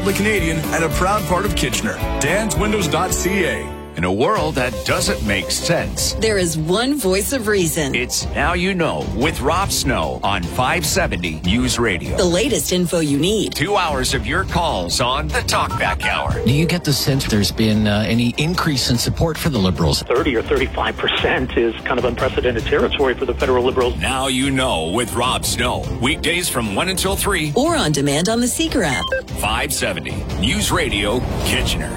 The Canadian and a proud part of Kitchener. danswindows.ca. In a world that doesn't make sense, there is one voice of reason. It's Now You Know with Rob Snow on 570 News Radio. The latest info you need. 2 hours of your calls on the Talkback Hour. Do you get the sense there's been any increase in support for the Liberals? 30 or 35% is kind of unprecedented territory for the federal Liberals. Now You Know with Rob Snow. Weekdays from 1 until 3. Or on demand on the Seeker app. 570 News Radio, Kitchener.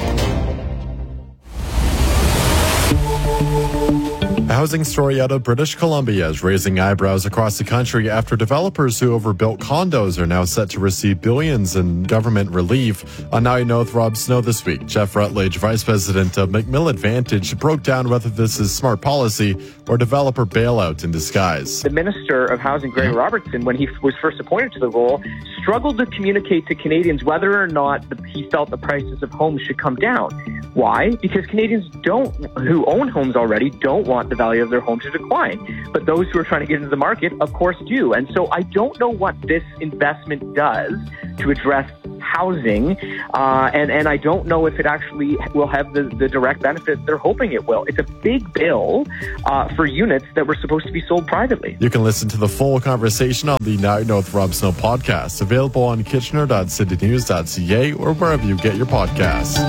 A housing story out of British Columbia is raising eyebrows across the country after developers who overbuilt condos are now set to receive billions in government relief. On Now You Know with Rob Snow this week, Jeff Rutledge, Vice President of McMillan Vantage, broke down whether this is smart policy or developer bailout in disguise. The Minister of Housing, Greg Robertson, when he was first appointed to the role, struggled to communicate to Canadians whether or not he felt the prices of homes should come down. Why? Because Canadians who own homes already don't want the value of their home to decline. But those who are trying to get into the market, of course, do. And so I don't know what this investment does to address housing, and I don't know if it actually will have the direct benefit they're hoping it will. It's a big bill for units that were supposed to be sold privately. You can listen to the full conversation on the Now You Know with Rob Snow podcast, available on kitchener.citynews.ca or wherever you get your podcasts.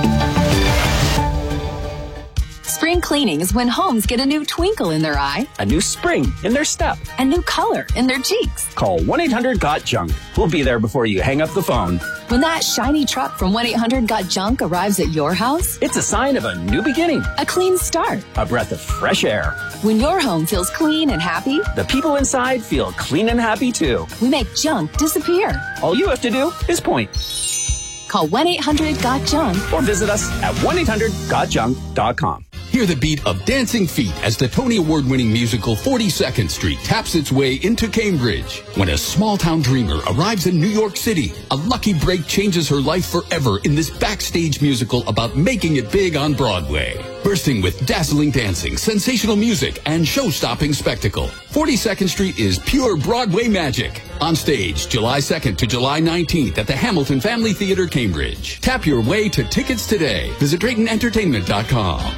Spring cleaning is when homes get a new twinkle in their eye, a new spring in their step, a new color in their cheeks. Call 1-800-GOT-JUNK. We'll be there before you hang up the phone. When that shiny truck from 1-800-GOT-JUNK arrives at your house, it's a sign of a new beginning, a clean start, a breath of fresh air. When your home feels clean and happy, the people inside feel clean and happy too. We make junk disappear. All you have to do is point. Call 1-800-GOT-JUNK or visit us at 1-800-GOTJUNK.com. Hear the beat of dancing feet as the Tony Award-winning musical 42nd Street taps its way into Cambridge. When a small-town dreamer arrives in New York City, a lucky break changes her life forever in this backstage musical about making it big on Broadway. Bursting with dazzling dancing, sensational music, and show-stopping spectacle, 42nd Street is pure Broadway magic. On stage, July 2nd to July 19th at the Hamilton Family Theatre, Cambridge. Tap your way to tickets today. Visit DraytonEntertainment.com.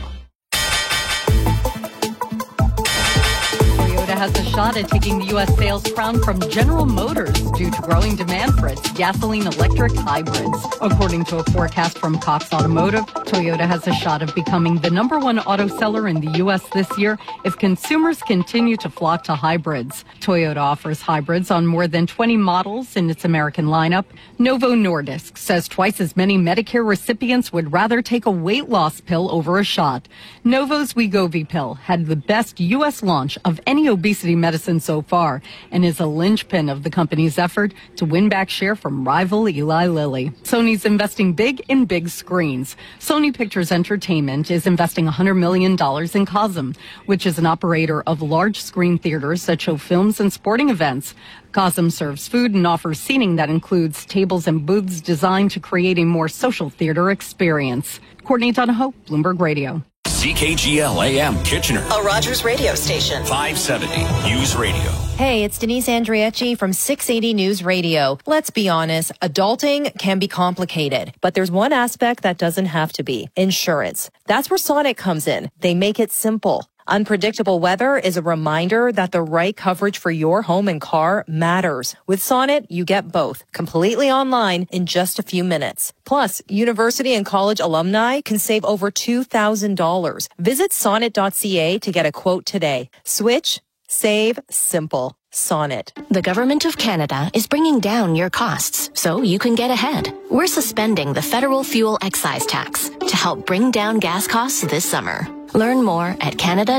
Has a shot at taking the U.S. sales crown from General Motors due to growing demand for its gasoline-electric hybrids. According to a forecast from Cox Automotive, Toyota has a shot of becoming the #1 auto seller in the U.S. this year if consumers continue to flock to hybrids. Toyota offers hybrids on more than 20 models in its American lineup. Novo Nordisk says twice as many Medicare recipients would rather take a weight loss pill over a shot. Novo's Wegovy pill had the best U.S. launch of any obesity medicine so far and is a linchpin of the company's effort to win back share from rival Eli Lilly. Sony's investing big in big screens. Sony Pictures Entertainment is investing $100 million in Cosm, which is an operator of large screen theaters that show films and sporting events. Cosm serves food and offers seating that includes tables and booths designed to create a more social theater experience. Courtney Donahoe, Bloomberg Radio. CKGL AM Kitchener, a Rogers radio station. 570 News Radio. Hey, it's Denise Andriecci from 680 News Radio. Let's be honest, adulting can be complicated, but there's one aspect that doesn't have to be: insurance. That's where Sonnet comes in. They make it simple. Unpredictable weather is a reminder that the right coverage for your home and car matters. With Sonnet, you get both, completely online in just a few minutes. Plus, university and college alumni can save over $2,000. Visit sonnet.ca to get a quote today. Switch, save, simple. Sonnet. The Government of Canada is bringing down your costs so you can get ahead. We're suspending the federal fuel excise tax to help bring down gas costs this summer. Learn more at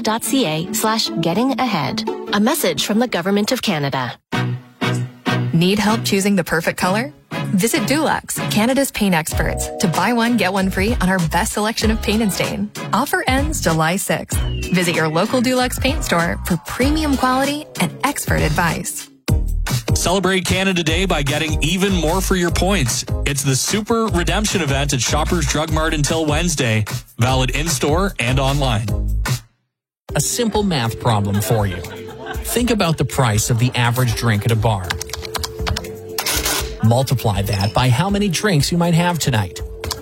canada.ca/getting-ahead. A message from the Government of Canada. Need help choosing the perfect color? Visit Dulux, Canada's paint experts, to buy one, get one free on our best selection of paint and stain. Offer ends July 6th. Visit your local Dulux paint store for premium quality and expert advice. Celebrate Canada Day by getting even more for your points. It's the Super Redemption event at Shoppers Drug Mart until Wednesday. Valid in-store and online. A simple math problem for you. Think about the price of the average drink at a bar. Multiply that by how many drinks you might have tonight.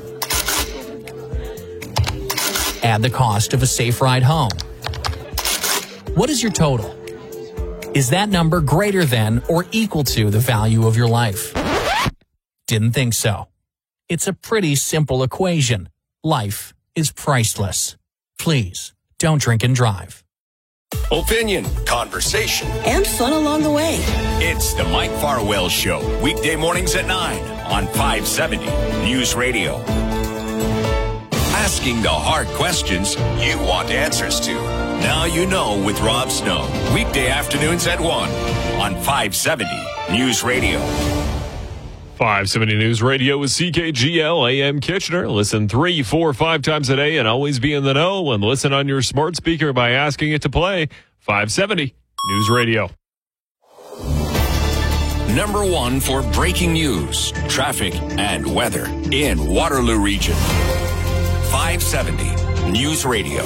Add the cost of a safe ride home. What is your total? Is that number greater than or equal to the value of your life? Didn't think so. It's a pretty simple equation. Life is priceless. Please, don't drink and drive. Opinion, conversation, and fun along the way. It's the Mike Farwell Show, weekday mornings at 9 on 570 News Radio. Asking the hard questions you want answers to. Now you know with Rob Snow, weekday afternoons at 1 on 570 News Radio. 570 News Radio is CKGL AM Kitchener. Listen 3, 4, 5 times a day and always be in the know. And listen on your smart speaker by asking it to play 570 News Radio. Number 1 for breaking news, traffic, and weather in Waterloo Region. 570 News Radio.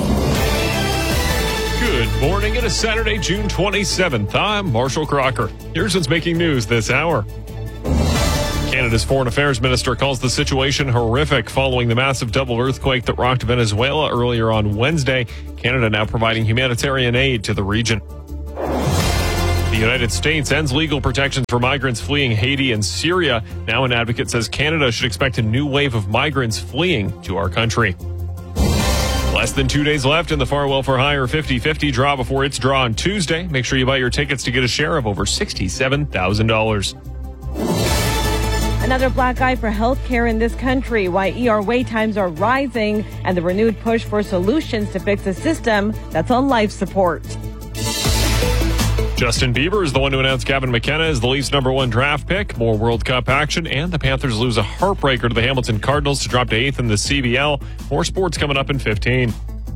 Good morning. It is Saturday, June 27th. I'm Marshall Crocker. Here's what's making news this hour. Canada's Foreign Affairs Minister calls the situation horrific following the massive double earthquake that rocked Venezuela earlier on Wednesday. Canada now providing humanitarian aid to the region. The United States ends legal protections for migrants fleeing Haiti and Syria. Now an advocate says Canada should expect a new wave of migrants fleeing to our country. Less than 2 days left in the Farwell for Hire 50-50 draw before its draw on Tuesday. Make sure you buy your tickets to get a share of over $67,000. Another black eye for healthcare in this country, why ER wait times are rising, and the renewed push for solutions to fix a system that's on life support. Justin Bieber is the one to announce Gavin McKenna as the Leafs' #1 draft pick. More World Cup action, and the Panthers lose a heartbreaker to the Hamilton Cardinals to drop to 8th in the CBL. More sports coming up in 15.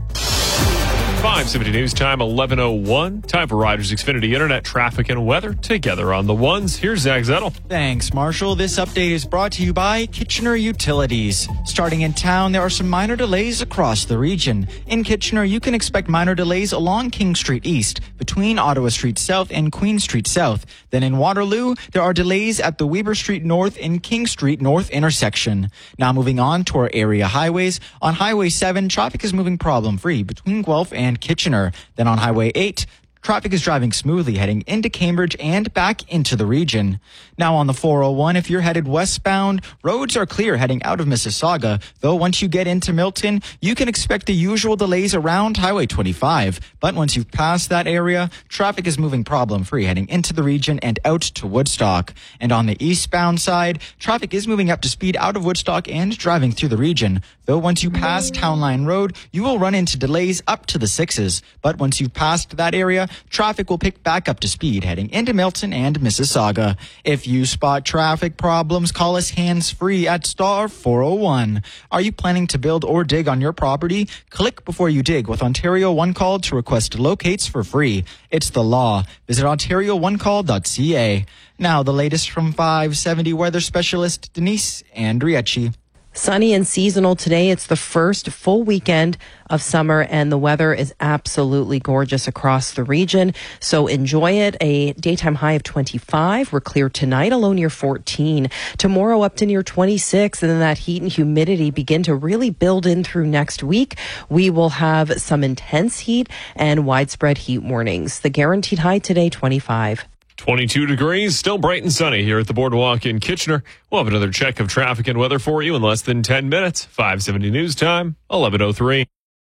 570 News Time, 11:01. Time for Riders Xfinity Internet traffic and weather together on the ones. Here's Zach Zettel. Thanks, Marshall. This update is brought to you by Kitchener Utilities. Starting in town, there are some minor delays across the region. In Kitchener, you can expect minor delays along King Street East, between Ottawa Street South and Queen Street South. Then in Waterloo, there are delays at the Weber Street North and King Street North intersection. Now moving on to our area highways. On Highway 7, traffic is moving problem-free between Guelph and Kitchener. Then on Highway 8, traffic is driving smoothly heading into Cambridge and back into the region. Now on the 401, if you're headed westbound, roads are clear heading out of Mississauga, though once you get into Milton, you can expect the usual delays around Highway 25. But once you've passed that area, traffic is moving problem-free heading into the region and out to Woodstock. And on the eastbound side, traffic is moving up to speed out of Woodstock and driving through the region. Though once you pass Town Line Road, you will run into delays up to the 6s. But once you've passed that area, traffic will pick back up to speed heading into Milton and Mississauga. If you spot traffic problems, call us hands-free at star 401. Are you planning to build or dig on your property? Click before you dig with Ontario One Call to request locates for free. It's the law. Visit OntarioOneCall.ca. Now the latest from 570 weather specialist Denise Andriecci. Sunny and seasonal today. It's the first full weekend of summer and the weather is absolutely gorgeous across the region. So enjoy it. A daytime high of 25. We're clear tonight, a low near 14. Tomorrow up to near 26. And then that heat and humidity begin to really build in through next week. We will have some intense heat and widespread heat warnings. The guaranteed high today, 25. 22 degrees, still bright and sunny here at the Boardwalk in Kitchener. We'll have another check of traffic and weather for you in less than 10 minutes. 570 News Time, 11:03.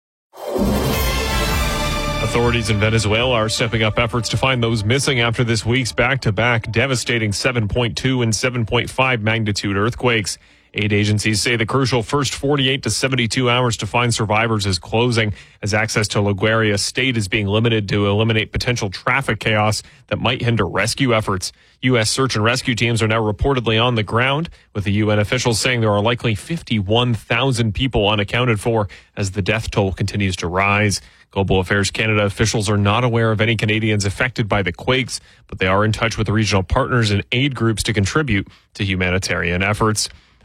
Authorities in Venezuela are stepping up efforts to find those missing after this week's back-to-back devastating 7.2 and 7.5 magnitude earthquakes. Aid agencies say the crucial first 48 to 72 hours to find survivors is closing as access to La Guaira State is being limited to eliminate potential traffic chaos that might hinder rescue efforts. U.S. search and rescue teams are now reportedly on the ground, with the UN officials saying there are likely 51,000 people unaccounted for as the death toll continues to rise. Global Affairs Canada officials are not aware of any Canadians affected by the quakes, but they are in touch with regional partners and aid groups to contribute to humanitarian efforts.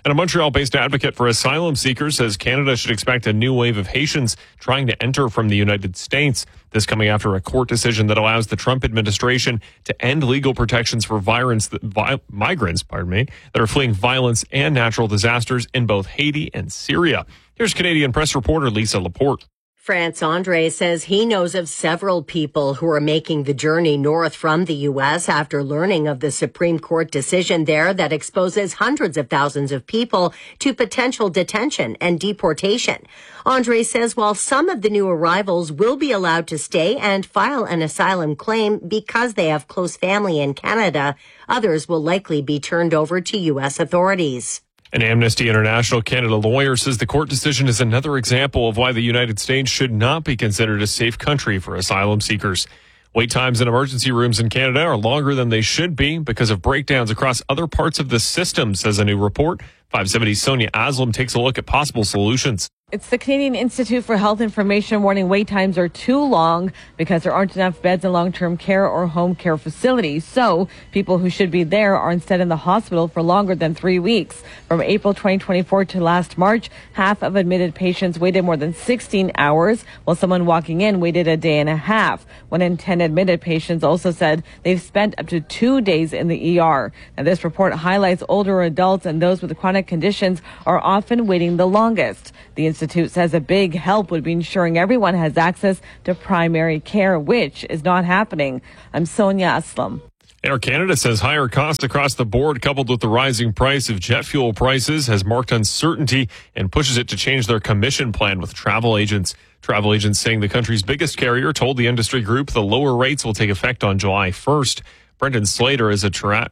And a Montreal-based advocate for asylum seekers says Canada should expect a new wave of Haitians trying to enter from the United States. This coming after a court decision that allows the Trump administration to end legal protections for migrants that are fleeing violence and natural disasters in both Haiti and Syria. Here's Canadian press reporter Lisa Laporte. France Andre says he knows of several people who are making the journey north from the U.S. after learning of the Supreme Court decision there that exposes hundreds of thousands of people to potential detention and deportation. Andre says while some of the new arrivals will be allowed to stay and file an asylum claim because they have close family in Canada, others will likely be turned over to U.S. authorities. An Amnesty International Canada lawyer says the court decision is another example of why the United States should not be considered a safe country for asylum seekers. Wait times in emergency rooms in Canada are longer than they should be because of breakdowns across other parts of the system, says a new report. 570's Sonia Aslam takes a look at possible solutions. It's the Canadian Institute for Health Information warning wait times are too long because there aren't enough beds in long-term care or home care facilities. So people who should be there are instead in the hospital for longer than 3 weeks. From April 2024 to last March, half of admitted patients waited more than 16 hours, while someone walking in waited a day and a half. 1 in 10 admitted patients also said they've spent up to 2 days in the ER. Now, this report highlights older adults and those with chronic conditions are often waiting the longest. The Institute says a big help would be ensuring everyone has access to primary care, which is not happening. I'm Sonia Aslam. Air Canada says higher costs across the board, coupled with the rising price of jet fuel prices, has marked uncertainty and pushes it to change their commission plan with travel agents. Travel agents saying the country's biggest carrier told the industry group the lower rates will take effect on July 1st. Brenda Slater is a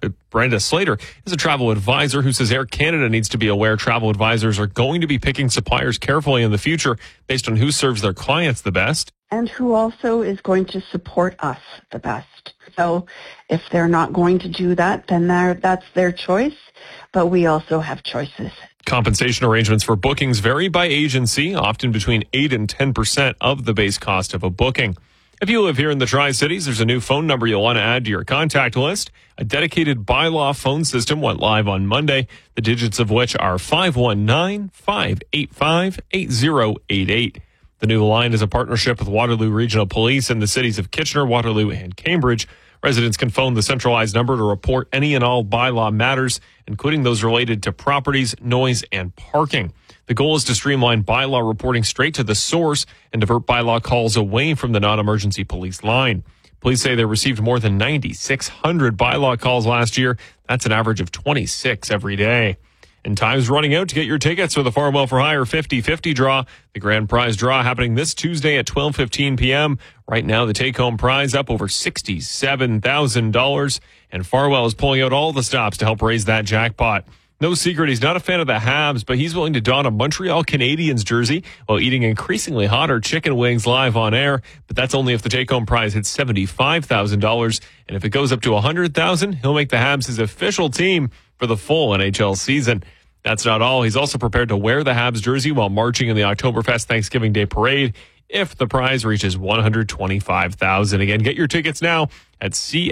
travel advisor who says Air Canada needs to be aware travel advisors are going to be picking suppliers carefully in the future based on who serves their clients the best. And who also is going to support us the best. So if they're not going to do that, then that's their choice. But we also have choices. Compensation arrangements for bookings vary by agency, often between 8 and 10% of the base cost of a booking. If you live here in the Tri-Cities, there's a new phone number you'll want to add to your contact list. A dedicated bylaw phone system went live on Monday, the digits of which are 519-585-8088. The new line is a partnership with Waterloo Regional Police and the cities of Kitchener, Waterloo, and Cambridge. Residents can phone the centralized number to report any and all bylaw matters, including those related to properties, noise, and parking. The goal is to streamline bylaw reporting straight to the source and divert bylaw calls away from the non-emergency police line. Police say they received more than 9,600 bylaw calls last year. That's an average of 26 every day. And time's running out to get your tickets for the Farmwell for Hire 50/50 draw. The grand prize draw happening this Tuesday at 12:15 p.m. Right now, the take-home prize up over $67,000. And Farwell is pulling out all the stops to help raise that jackpot. No secret, he's not a fan of the Habs, but he's willing to don a Montreal Canadiens jersey while eating increasingly hotter chicken wings live on air. But that's only if the take-home prize hits $75,000. And if it goes up to $100,000, he'll make the Habs his official team for the full NHL season. That's not all. He's also prepared to wear the Habs jersey while marching in the Oktoberfest Thanksgiving Day Parade if the prize reaches $125,000. Again, get your tickets now at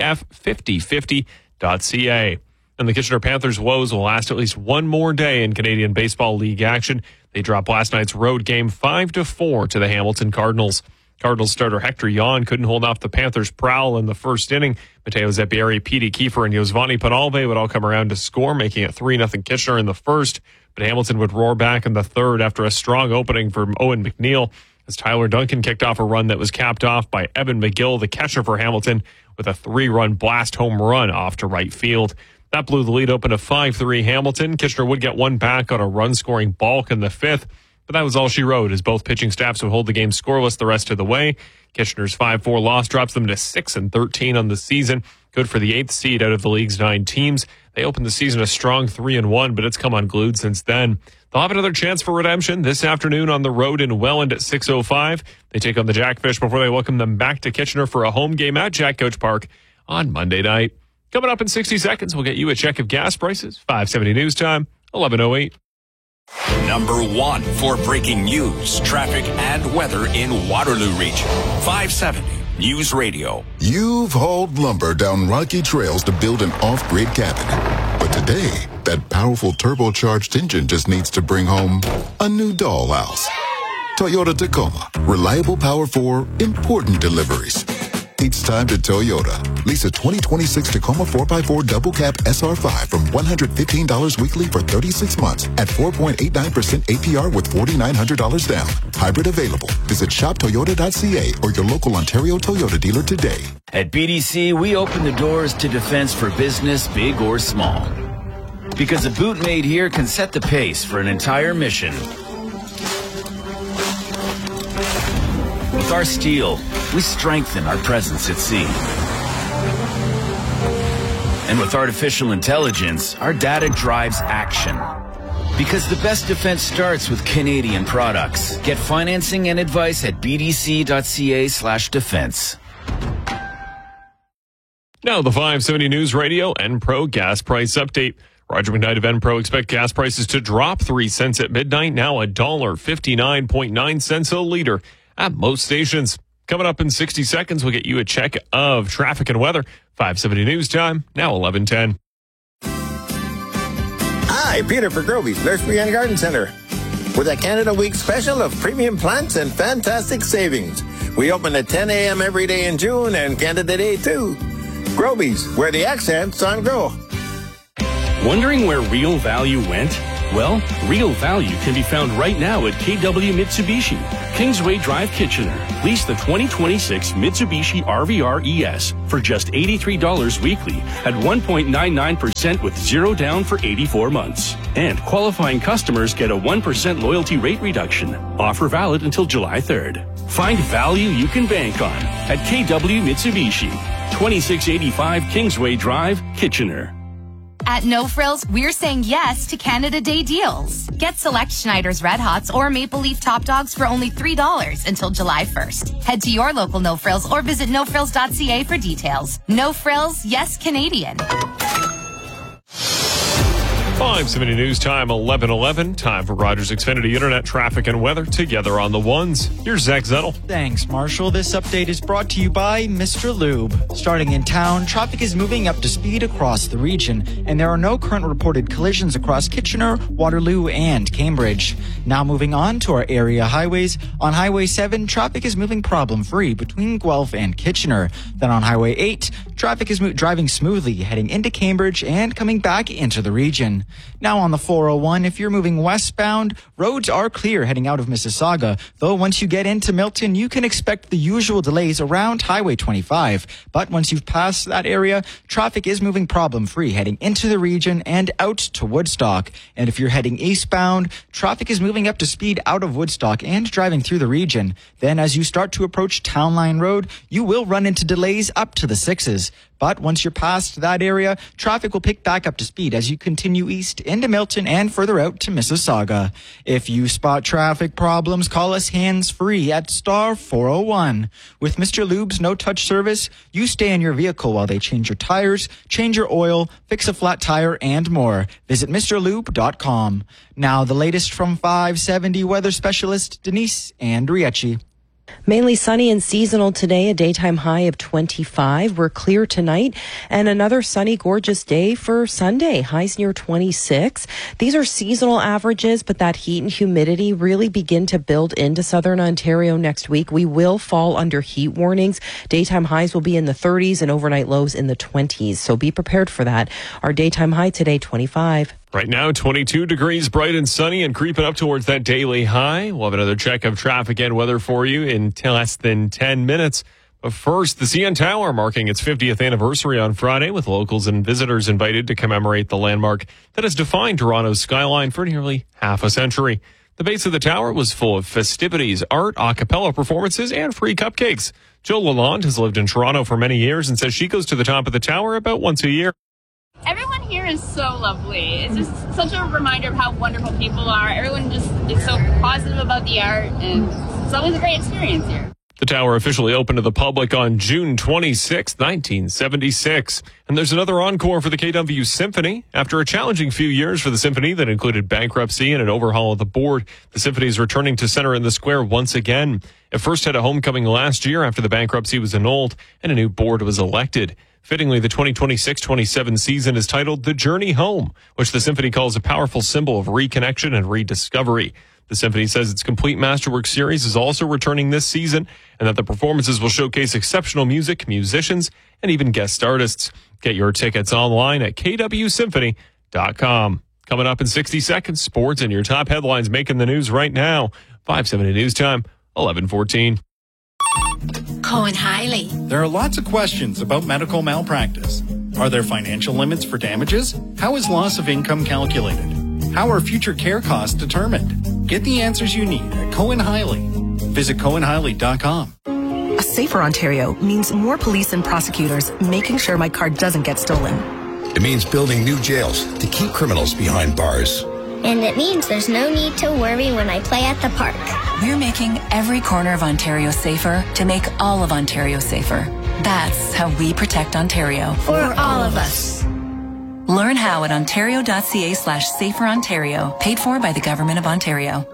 cf5050.ca. And the Kitchener Panthers' woes will last at least one more day in Canadian Baseball League action. They dropped last night's road game 5-4 to the Hamilton Cardinals. Cardinals starter Hector Yon couldn't hold off the Panthers' prowl in the first inning. Mateo Zeppieri, Petey Kiefer, and Yosvani Penalve would all come around to score, making it 3-0 Kitchener in the first. But Hamilton would roar back in the third after a strong opening from Owen McNeil as Tyler Duncan kicked off a run that was capped off by Evan McGill, the catcher for Hamilton, with a 3-run blast home run off to right field. That blew the lead open to 5-3 Hamilton. Kitchener would get one back on a run-scoring balk in the fifth, but that was all she wrote as both pitching staffs would hold the game scoreless the rest of the way. Kitchener's 5-4 loss drops them to 6-13 on the season. Good for the 8th seed out of the league's 9 teams. They opened the season a strong 3-1, but it's come unglued since then. They'll have another chance for redemption this afternoon on the road in Welland at 6:05. They take on the Jackfish before they welcome them back to Kitchener for a home game at Jack Couch Park on Monday night. Coming up in 60 seconds, we'll get you a check of gas prices. 570 News Time, 11:08. Number 1 for breaking news, traffic, and weather in Waterloo Region. 570 News Radio. You've hauled lumber down rocky trails to build an off-grid cabin. But today, that powerful turbocharged engine just needs to bring home a new dollhouse. Toyota Tacoma. Reliable power for important deliveries. It's time to Toyota. Lease a 2026 Tacoma 4x4 double cab SR5 from $115 weekly for 36 months at 4.89% APR with $4,900 down. Hybrid available. Visit shoptoyota.ca or your local Ontario Toyota dealer today. At BDC, we open the doors to defense for business, big or small. Because a boot made here can set the pace for an entire mission. With our steel, we strengthen our presence at sea. And with artificial intelligence, our data drives action. Because the best defense starts with Canadian products. Get financing and advice at bdc.ca/defense. Now the 570 News Radio Enpro gas price update. Roger McKnight of Enpro expect gas prices to drop 3 cents at midnight, now $1.59.9 a liter at most stations. Coming up in 60 seconds, we'll get you a check of traffic and weather. 570 News Time, now 11:10. Hi, Peter for Groby's Nursery and Garden Center with a Canada Week special of premium plants and fantastic savings. We open at 10 a.m. every day in June and Canada Day too. Groby's, where the accent's on grow. Wondering where real value went? Well, real value can be found right now at KW Mitsubishi, Kingsway Drive, Kitchener. Lease the 2026 Mitsubishi RVR ES for just $83 weekly at 1.99% with zero down for 84 months. And qualifying customers get a 1% loyalty rate reduction. Offer valid until July 3rd. Find value you can bank on at KW Mitsubishi, 2685 Kingsway Drive, Kitchener. At No Frills, we're saying yes to Canada Day deals. Get select Schneider's Red Hots or Maple Leaf Top Dogs for only $3 until July 1st. Head to your local No Frills or visit nofrills.ca for details. No Frills, yes Canadian. 570 News Time, 11:11. Time for Rogers Xfinity Internet traffic and weather together on the ones. Here's Zach Zettel. Thanks, Marshall. This update is brought to you by Mr. Lube. Starting in town, traffic is moving up to speed across the region, and there are no current reported collisions across Kitchener, Waterloo, and Cambridge. Now moving on to our area highways. On Highway 7, traffic is moving problem-free between Guelph and Kitchener. Then on Highway 8, traffic is driving smoothly, heading into Cambridge and coming back into the region. Now on the 401, if you're moving westbound, roads are clear heading out of Mississauga, though once you get into Milton, you can expect the usual delays around Highway 25. But once you've passed that area, traffic is moving problem-free heading into the region and out to Woodstock. And if you're heading eastbound, traffic is moving up to speed out of Woodstock and driving through the region. Then as you start to approach Town Line Road, you will run into delays up to the 6s. But once you're past that area, traffic will pick back up to speed as you continue east into Milton and further out to Mississauga. If you spot traffic problems, call us hands-free at star 401. With Mr. Lube's no-touch service, you stay in your vehicle while they change your tires, change your oil, fix a flat tire, and more. Visit MrLube.com. Now the latest from 570 weather specialist Denise Andriecci. Mainly sunny and seasonal today, a daytime high of 25. We're clear tonight, and another sunny, gorgeous day for Sunday. Highs near 26. These are seasonal averages, but that heat and humidity really begin to build into southern Ontario next week. We will fall under heat warnings. Daytime highs will be in the 30s and overnight lows in the 20s, so be prepared for that. Our daytime high today, 25. Right now, 22 degrees, bright and sunny, and creeping up towards that daily high. We'll have another check of traffic and weather for you in less than 10 minutes. But first, the CN Tower marking its 50th anniversary on Friday, with locals and visitors invited to commemorate the landmark that has defined Toronto's skyline for nearly half a century. The base of the tower was full of festivities, art, a cappella performances, and free cupcakes. Jill Lalonde has lived in Toronto for many years and says she goes to the top of the tower about once a year. Everyone here is so lovely. It's just such a reminder of how wonderful people are. Everyone just is so positive about the art, and it's always a great experience here. The tower officially opened to the public on June 26, 1976. And there's another encore for the KW Symphony. After a challenging few years for the Symphony that included bankruptcy and an overhaul of the board, the Symphony is returning to center in the square once again. It first had a homecoming last year after the bankruptcy was annulled and a new board was elected. Fittingly, the 2026-27 season is titled The Journey Home, which the Symphony calls a powerful symbol of reconnection and rediscovery. The Symphony says its complete Masterwork series is also returning this season and that the performances will showcase exceptional music, musicians, and even guest artists. Get your tickets online at kwsymphony.com. Coming up in 60 seconds, sports and your top headlines making the news right now. 570 News Time, 11:14. Cohen Hiley. There are lots of questions about medical malpractice. Are there financial limits for damages? How is loss of income calculated? How are future care costs determined? Get the answers you need at Cohen Hiley. Visit CohenHiley.com. A safer Ontario means more police and prosecutors making sure my car doesn't get stolen. It means building new jails to keep criminals behind bars. And it means there's no need to worry when I play at the park. We're making every corner of Ontario safer to make all of Ontario safer. That's how we protect Ontario. For all of us. Learn how at ontario.ca/saferontario, paid for by the Government of Ontario.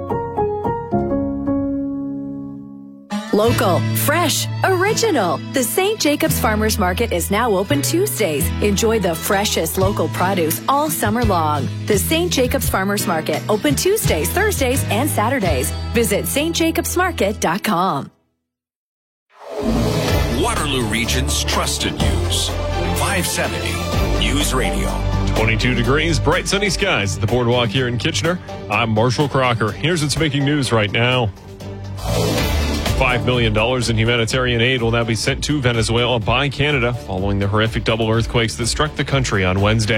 Local, fresh, original. The St. Jacobs Farmers Market is now open Tuesdays. Enjoy the freshest local produce all summer long. The St. Jacobs Farmers Market, open Tuesdays, Thursdays, and Saturdays. Visit stjacobsmarket.com. Waterloo Region's trusted news. 570 News Radio. 22 degrees, bright sunny skies at the boardwalk here in Kitchener. I'm Marshall Crocker. Here's what's making news right now. $5 million in humanitarian aid will now be sent to Venezuela by Canada following the horrific double earthquakes that struck the country on Wednesday.